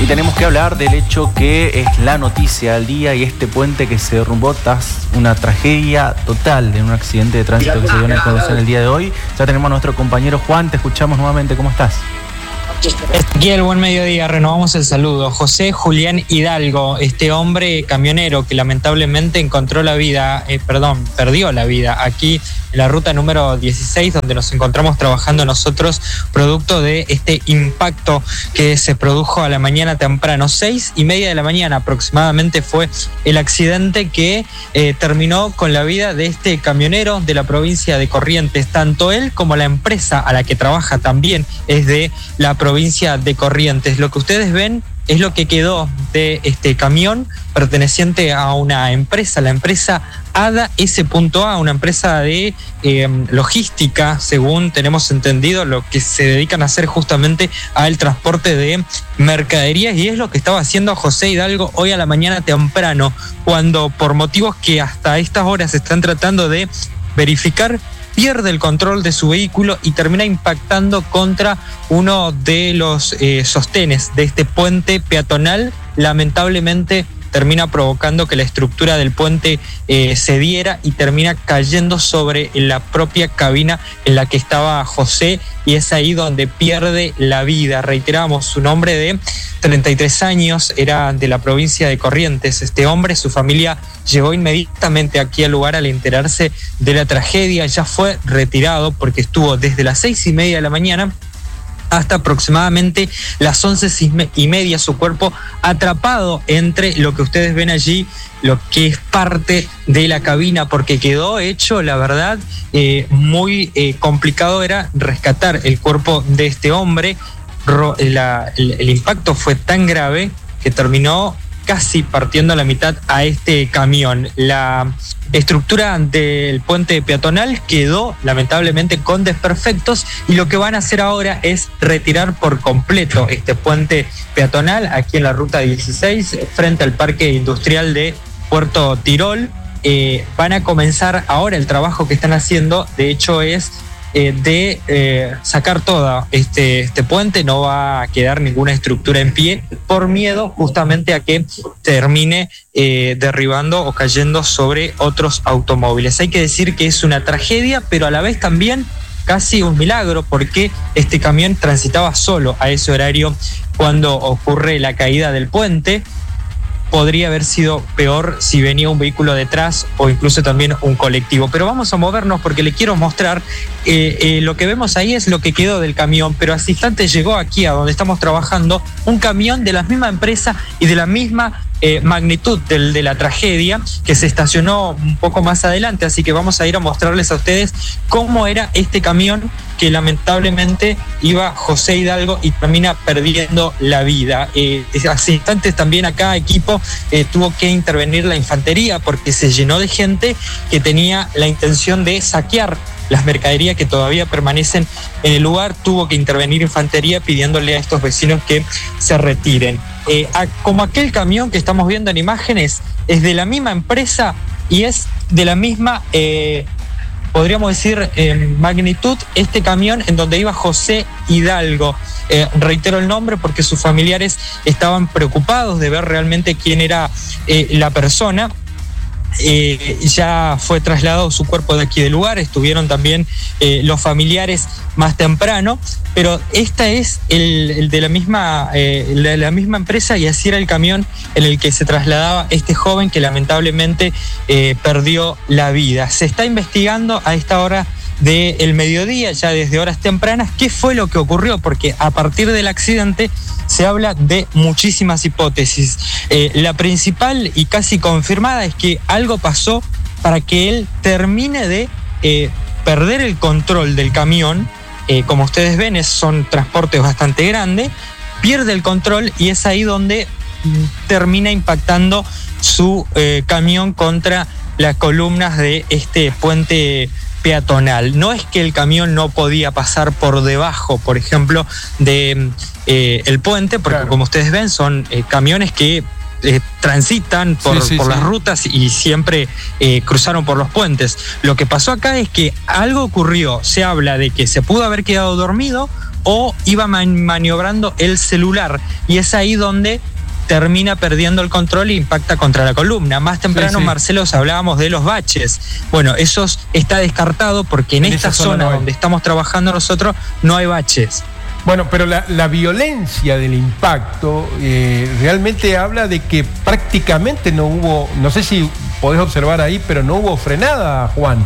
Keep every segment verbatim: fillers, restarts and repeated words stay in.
tenemos que hablar del hecho que es la noticia del día y este puente que se derrumbó tras una tragedia total en un accidente de tránsito que se dio en el Conducción el día de hoy. Ya tenemos a nuestro compañero Juan, te escuchamos nuevamente, ¿cómo estás? Ezequiel, buen mediodía, renovamos el saludo. José Julián Hidalgo, este hombre camionero que lamentablemente encontró la vida, eh, perdón, perdió la vida aquí en la ruta número dieciséis, donde nos encontramos trabajando nosotros, producto de este impacto que se produjo a la mañana temprano, seis y media de la mañana aproximadamente fue el accidente que eh, terminó con la vida de este camionero de la provincia de Corrientes. Tanto él como la empresa a la que trabaja también es de la provincia de Corrientes. Lo que ustedes ven es lo que quedó de este camión perteneciente a una empresa, la empresa A D A S A, una empresa de eh, logística, según tenemos entendido, lo que se dedican a hacer justamente al transporte de mercaderías, y es lo que estaba haciendo José Hidalgo hoy a la mañana temprano, cuando por motivos que hasta estas horas se están tratando de verificar, pierde el control de su vehículo y termina impactando contra uno de los eh, sostenes de este puente peatonal. Lamentablemente termina provocando que la estructura del puente eh, cediera y termina cayendo sobre la propia cabina en la que estaba José, y es ahí donde pierde la vida. Reiteramos, su nombre de treinta y tres años, era de la provincia de Corrientes. Este hombre, su familia llegó inmediatamente aquí al lugar al enterarse de la tragedia. Ya fue retirado porque estuvo desde las seis y media de la mañana hasta aproximadamente las once y media, su cuerpo atrapado entre lo que ustedes ven allí, lo que es parte de la cabina, porque quedó hecho, la verdad, eh, muy eh, complicado era rescatar el cuerpo de este hombre. La, el, el impacto fue tan grave que terminó casi partiendo a la mitad a este camión. La estructura del puente peatonal quedó lamentablemente con desperfectos, y lo que van a hacer ahora es retirar por completo este puente peatonal aquí en la ruta dieciséis, frente al parque industrial de Puerto Tirol. Eh, van a comenzar ahora el trabajo que están haciendo, de hecho es Eh, de eh, sacar todo este, este puente. No va a quedar ninguna estructura en pie por miedo justamente a que termine eh, derribando o cayendo sobre otros automóviles. Hay que decir que es una tragedia, pero a la vez también casi un milagro, porque este camión transitaba solo a ese horario cuando ocurre la caída del puente. Podría haber sido peor si venía un vehículo detrás o incluso también un colectivo. Pero vamos a movernos porque le quiero mostrar, eh, eh, lo que vemos ahí es lo que quedó del camión, pero hace instantes llegó aquí a donde estamos trabajando un camión de la misma empresa y de la misma eh, magnitud del, de la tragedia, que se estacionó un poco más adelante, así que vamos a ir a mostrarles a ustedes cómo era este camión que lamentablemente iba José Hidalgo y termina perdiendo la vida. Eh, hace instantes también acá equipo eh, tuvo que intervenir la infantería porque se llenó de gente que tenía la intención de saquear las mercaderías que todavía permanecen en el lugar. Tuvo que intervenir infantería pidiéndole a estos vecinos que se retiren. Eh, a, como aquel camión que estamos viendo en imágenes es de la misma empresa y es de la misma eh, podríamos decir en magnitud, este camión en donde iba José Hidalgo. Eh, reitero el nombre porque sus familiares estaban preocupados de ver realmente quién era eh, la persona. Eh, ya fue trasladado su cuerpo de aquí del lugar, estuvieron también eh, los familiares más temprano, pero esta es el, el de la misma, eh, la, la misma empresa, y así era el camión en el que se trasladaba este joven que lamentablemente eh, perdió la vida. Se está investigando a esta hora del mediodía, ya desde horas tempranas, qué fue lo que ocurrió, porque a partir del accidente se habla de muchísimas hipótesis. Eh, la principal y casi confirmada es que algo pasó para que él termine de eh, perder el control del camión. Eh, como ustedes ven, es, son transportes bastante grandes, pierde el control y es ahí donde mm, termina impactando su eh, camión contra las columnas de este puente peatonal. No es que el camión no podía pasar por debajo, por ejemplo, de eh, el puente, porque claro, como ustedes ven son eh, camiones que eh, transitan por, sí, sí, por sí. las rutas y siempre eh, cruzaron por los puentes. Lo que pasó acá es que algo ocurrió, se habla de que se pudo haber quedado dormido o iba man- maniobrando el celular, y es ahí donde termina perdiendo el control e impacta contra la columna. Más temprano, sí, sí. Marcelo, hablábamos de los baches. Bueno, eso está descartado porque en, en esta zona, zona no donde estamos trabajando nosotros no hay baches. Bueno, pero la, la violencia del impacto eh, realmente habla de que prácticamente no hubo, no sé si podés observar ahí, pero no hubo frenada, Juan.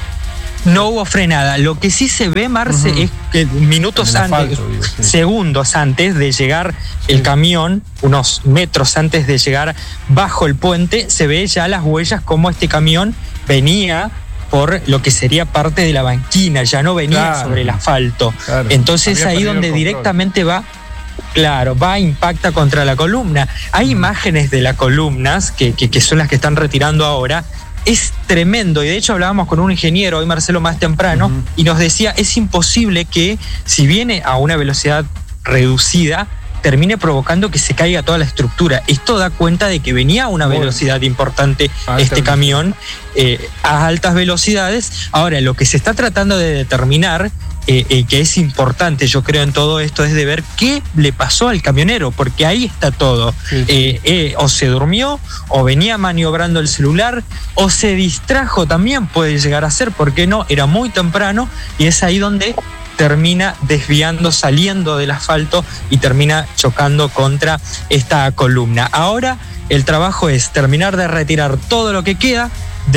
No hubo frenada. Lo que sí se ve, Marce, uh-huh. es que minutos antes, asfalto, digo, sí. segundos antes de llegar sí. el camión, unos metros antes de llegar bajo el puente, se ve ya las huellas como este camión venía por lo que sería parte de la banquina, ya no venía claro. sobre el asfalto. Claro. Entonces Había ahí donde directamente va, claro, va, impacta contra la columna. Hay uh-huh. imágenes de las columnas, que, que, que son las que están retirando ahora. Es tremendo, y de hecho hablábamos con un ingeniero hoy, Marcelo, más temprano, uh-huh. y nos decía, es imposible que si viene a una velocidad reducida, termine provocando que se caiga toda la estructura. Esto da cuenta de que venía a una bueno. velocidad importante Alta este camión, eh, a altas velocidades. Ahora, lo que se está tratando de determinar, eh, eh, que es importante, yo creo, en todo esto, es de ver qué le pasó al camionero, porque ahí está todo. Sí, sí. Eh, eh, o se durmió, o venía maniobrando el celular, o se distrajo también, puede llegar a ser, ¿por qué no? Era muy temprano, y es ahí donde termina desviando, saliendo del asfalto y termina chocando contra esta columna. Ahora el trabajo es terminar de retirar todo lo que queda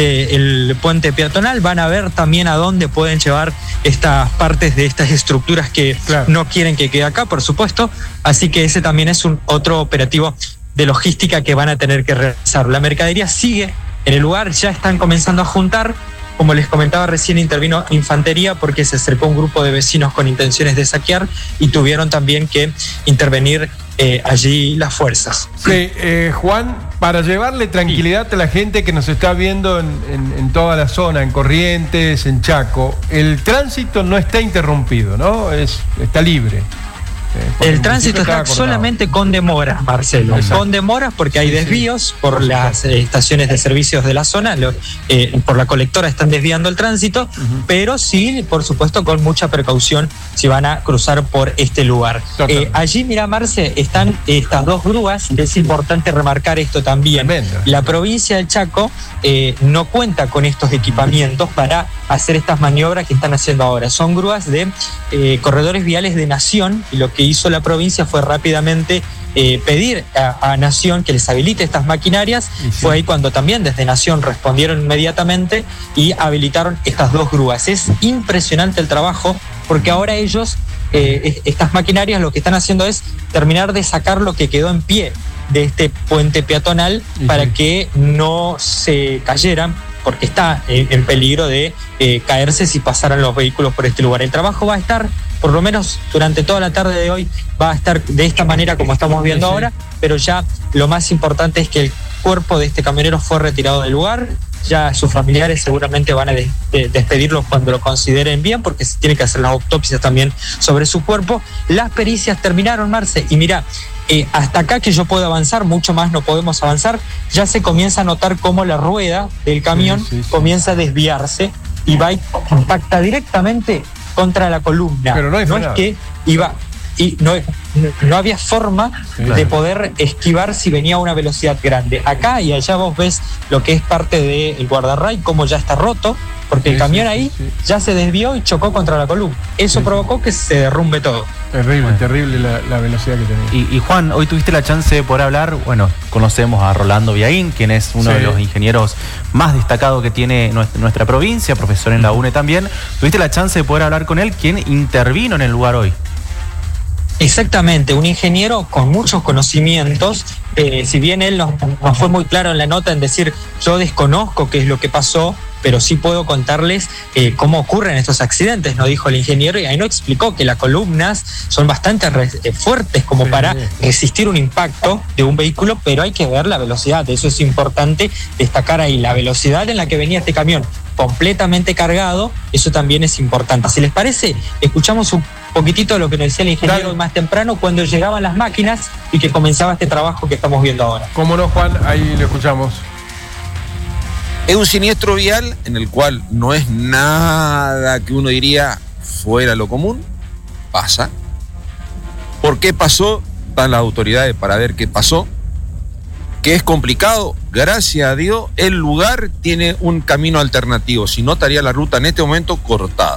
del puente peatonal. Van a ver también a dónde pueden llevar estas partes de estas estructuras que claro. no quieren que quede acá, por supuesto. Así que ese también es un otro operativo de logística que van a tener que realizar. La mercadería sigue en el lugar, ya están comenzando a juntar. Como les comentaba recién, intervino infantería porque se acercó un grupo de vecinos con intenciones de saquear y tuvieron también que intervenir eh, allí las fuerzas. Sí, eh, Juan, para llevarle tranquilidad sí. a la gente que nos está viendo en, en, en toda la zona, en Corrientes, en Chaco, el tránsito no está interrumpido, ¿no? Es, está libre. Eh, el tránsito está solamente con demoras, Marcelo. Exacto. Con demoras porque hay sí, desvíos sí. por las eh, estaciones de servicios de la zona, lo, eh, por la colectora están desviando el tránsito, uh-huh. pero sí, por supuesto, con mucha precaución si van a cruzar por este lugar. Eh, allí, mira, Marce, están estas dos grúas, es importante remarcar esto también. Tremendo. La provincia del Chaco eh, no cuenta con estos equipamientos para hacer estas maniobras que están haciendo ahora. Son grúas de eh, corredores viales de Nación, y lo que hizo la provincia fue rápidamente eh, pedir a, a Nación que les habilite estas maquinarias. Sí. Fue ahí cuando también desde Nación respondieron inmediatamente y habilitaron estas dos grúas. Es impresionante el trabajo porque ahora ellos, eh, estas maquinarias, lo que están haciendo es terminar de sacar lo que quedó en pie de este puente peatonal sí. para que no se cayeran, porque está eh, en peligro de eh, caerse si pasaran los vehículos por este lugar. El trabajo va a estar, por lo menos durante toda la tarde de hoy, va a estar de esta manera como estamos viendo sí, sí. ahora, pero ya lo más importante es que el cuerpo de este camionero fue retirado del lugar. Ya sus familiares seguramente van a de, de, despedirlos cuando lo consideren bien, porque se tiene que hacer las autopsias también sobre su cuerpo. Las pericias terminaron, Marce, y mira, eh, hasta acá que yo puedo avanzar, mucho más no podemos avanzar. Ya se comienza a notar cómo la rueda del camión sí, sí, sí. comienza a desviarse y va y impacta directamente contra la columna. Pero no, hay no es que iba y no, no había forma sí, de poder esquivar si venía a una velocidad grande. Acá y allá vos ves lo que es parte del guardarray, cómo ya está roto, porque sí, el camión sí, ahí sí, sí. ya se desvió y chocó contra la columna. Eso sí, provocó que se derrumbe todo. Terrible, bueno. terrible la, la velocidad que tenía. Y, y Juan, hoy tuviste la chance de poder hablar, bueno, conocemos a Rolando Viaín, quien es uno sí. de los ingenieros más destacados que tiene nuestra, nuestra provincia, profesor en la U N E también. Tuviste la chance de poder hablar con él, quien intervino en el lugar hoy. Exactamente, un ingeniero con muchos conocimientos, eh, si bien él nos, nos fue muy claro en la nota en decir yo desconozco qué es lo que pasó, pero sí puedo contarles eh, cómo ocurren estos accidentes, nos dijo el ingeniero, y ahí nos explicó que las columnas son bastante re, eh, fuertes como sí, para sí. resistir un impacto de un vehículo, pero hay que ver la velocidad, eso es importante destacar ahí, la velocidad en la que venía este camión completamente cargado, eso también es importante. Si les parece, escuchamos un poquitito lo que nos decía el ingeniero Dale. más temprano, cuando llegaban las máquinas y que comenzaba este trabajo que estamos viendo ahora. Cómo no, Juan, ahí lo escuchamos. Es un siniestro vial en el cual no es nada que uno diría fuera lo común, pasa. ¿Por qué pasó? Están las autoridades para ver qué pasó. Que es complicado, gracias a Dios, el lugar tiene un camino alternativo, si no estaría la ruta en este momento cortada.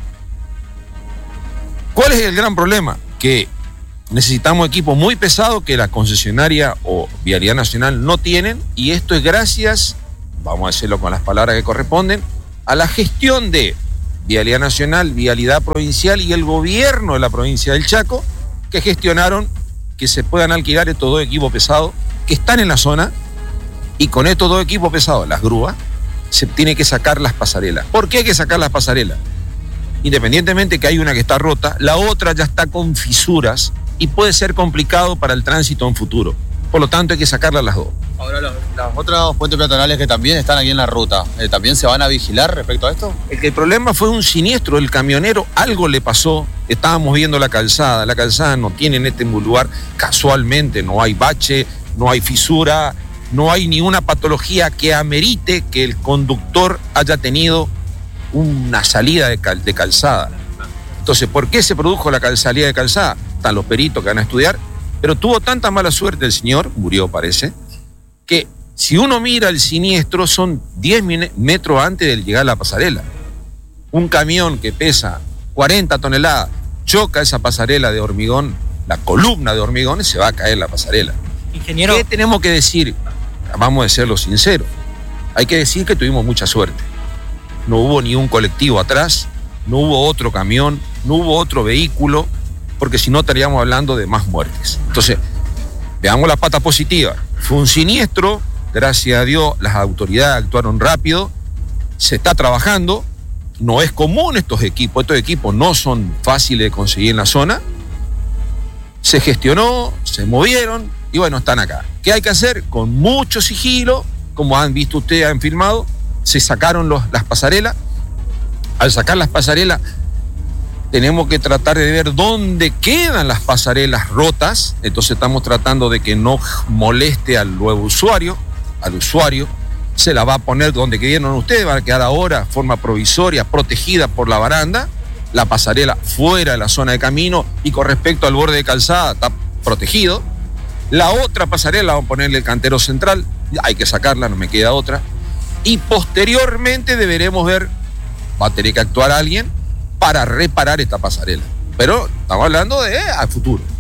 ¿Cuál es el gran problema? Que necesitamos equipos muy pesados que la concesionaria o Vialidad Nacional no tienen, y esto es gracias, vamos a decirlo con las palabras que corresponden, a la gestión de Vialidad Nacional, Vialidad Provincial y el gobierno de la provincia del Chaco, que gestionaron que se puedan alquilar estos dos equipos pesados que están en la zona, y con estos dos equipos pesados, las grúas, se tiene que sacar las pasarelas. ¿Por qué hay que sacar las pasarelas? Independientemente que hay una que está rota, la otra ya está con fisuras y puede ser complicado para el tránsito en futuro. Por lo tanto, hay que sacarlas las dos. Ahora, los, los otros puentes peatonales que también están aquí en la ruta, eh, ¿también se van a vigilar respecto a esto? El, que el problema fue un siniestro, el camionero, algo le pasó, estábamos viendo la calzada, la calzada no tiene en este lugar, casualmente, no hay bache, no hay fisura, no hay ni una patología que amerite que el conductor haya tenido una salida de, cal, de calzada. Entonces, ¿por qué se produjo la cal, salida de calzada? Están los peritos que van a estudiar, pero tuvo tanta mala suerte el señor, murió parece, que si uno mira el siniestro son diez metros antes de llegar a la pasarela. Un camión que pesa cuarenta toneladas choca esa pasarela de hormigón, la columna de hormigón, y se va a caer la pasarela. Ingeniero. ¿Qué tenemos que decir? Vamos a serlo sinceros. Hay que decir que tuvimos mucha suerte. No hubo ni un colectivo atrás, no hubo otro camión, no hubo otro vehículo, porque si no estaríamos hablando de más muertes. Entonces, veamos la pata positiva. Fue un siniestro, gracias a Dios las autoridades actuaron rápido, se está trabajando, no es común estos equipos, estos equipos no son fáciles de conseguir en la zona, se gestionó, se movieron y bueno, están acá. ¿Qué hay que hacer? Con mucho sigilo, como han visto ustedes, han filmado, se sacaron los, las pasarelas. Al sacar las pasarelas, tenemos que tratar de ver dónde quedan las pasarelas rotas, entonces estamos tratando de que no moleste al nuevo usuario, al usuario, se la va a poner donde vieron ustedes, va a quedar ahora forma provisoria, protegida por la baranda, la pasarela fuera de la zona de camino y con respecto al borde de calzada está protegido. La otra pasarela vamos a ponerle el cantero central, hay que sacarla, no me queda otra, y posteriormente deberemos ver, va a tener que actuar alguien para reparar esta pasarela. Pero estamos hablando de a futuro.